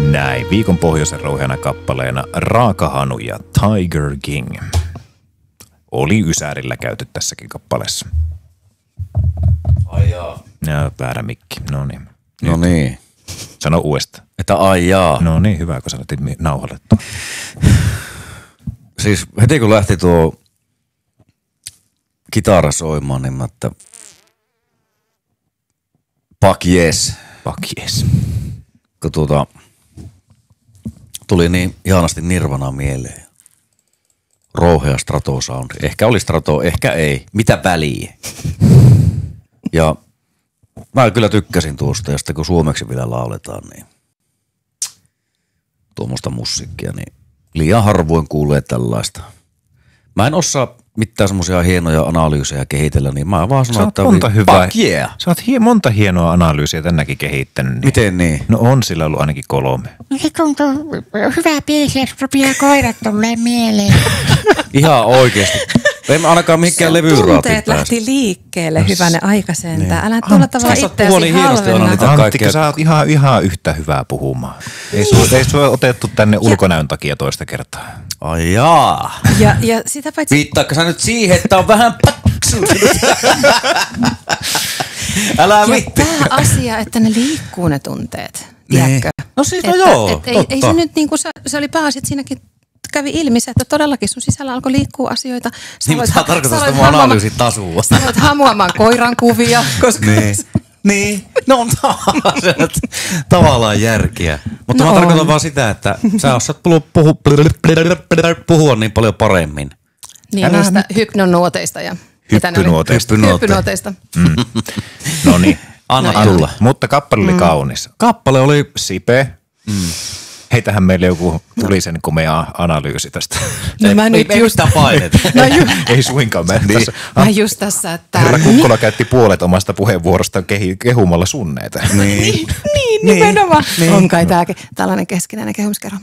Näin, viikon pohjoisen rouheana kappaleena Raakahanu ja Tiger King. Oli ysärillä käyty tässäkin kappaleessa. Ai jaa. Ja väärä mikki, no niin. No niin. Sano uudestaan. Että ai jaa. No niin, hyvä, kun sanottiin nauhalle tuo. Siis heti kun lähti tuo kitara soimaan, niin mä että fuck yes. Fuck yes. Kun tuli niin ihanasti Nirvana mieleen. Rouhea Strato Sound. Ehkä oli Strato, ehkä ei. Mitä väliä? Ja mä kyllä tykkäsin tuosta, ja sitten kun suomeksi vielä lauletaan, niin tuommoista musiikkia, niin liian harvoin kuulee tällaista. Mä en osaa mitään semmoisia hienoja analyysejä kehitellä, niin mä vaan sanon, että monta hyvää. Fuck yeah. Sä oot monta hienoa analyysiä tänäkin kehittänyt. Niin. Miten niin? No on sillä ollut ainakin 3. No se tuntuu hyvä biisi, jos rupeaa koirat tulleen mieleen. Ihan oikeesti. Ei mä ainakaan mihinkään levyyraatiin Tunteet lähti liikkeelle, hyvänen aika sentään. Älä tuolla tavalla sä saat puhua niin itseäsi hienosti aina halvenna. niitä Anttikka, sä oot ihan yhtä hyvää puhumaan. Ei sua otettu tänne ulkonäön takia toista kertaa. Ai jaa. Ja sitä paitsi... Viittaatko sä nyt siihen, että on vähän paksuntunut? Älä Ja vitti. pääasia, että ne liikkuu ne tunteet, tiedätkö? No siis, no Että- joo, totta. Ei se nyt niinku, se oli pääasia, että siinäkin kävi ilmi se, että todellakin sun sisällä alkoi liikkua asioita. Niin, mutta sä tarkoitat sitä mun analyysin tasua. Sä aloit hamuamaan koiran kuvia, koska... Niin, no on tavallaan järkiä. Mutta No mä tarkoitan on. vaan sitä, että sä osaat puhua niin paljon paremmin. Niin noista hypnonuoteista ja... mitä ne oli? Hyppynuoteista. Hyppynuoteista. No niin. Anna No tulla. Mutta kappale oli kaunis. Kappale oli... Sipe. Heitähän meille joku tulisen komea analyysi tästä. No mä nyt ei just... mitään painetta. Ei suinkaan. Mä just tässä, että... Herra Kukkola käytti puolet omasta puheenvuorostaan kehumalla sunneita. Niin. Niin, nimenomaan. On kai tääkin tällainen keskinäinen kehumiskerho.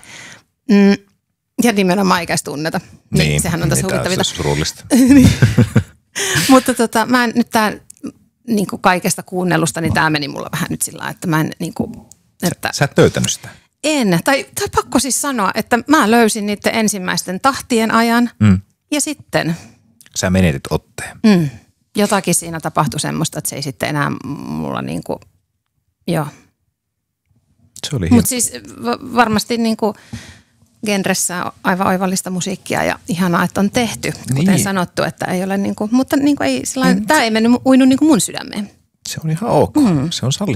Ja nimenomaan ei käs tunneta. Niin, sehän on tässä huvittavinta. Se on surullista. Mutta mä en nyt tää niinku kaikesta kuunnellusta, niin tää meni mulla vähän nyt sillä lailla, että mä en niinku... Sä et löytänyt sitä. Tai pakko siis sanoa, että mä löysin niiden ensimmäisten tahtien ajan ja sitten Sä menetit otteen. jotakin siinä tapahtui semmoista, että se ei sitten enää mulla niinku, joo. Se oli hieno. Mutta siis varmasti niinku genressä aivan oivallista musiikkia ja ihanaa, että on tehty, kuten Niin. sanottu, että ei ole niinku, mutta niinku ei sellainen, tää ei mennyt uinut niinku mun sydämeen. Se on ihan ok. Se on